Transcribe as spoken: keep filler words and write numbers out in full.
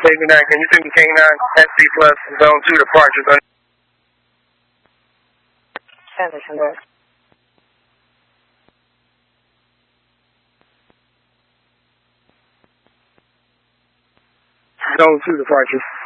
Baby nine, can you send me K nine S C plus zone two departures? Transition board. Zone two departures.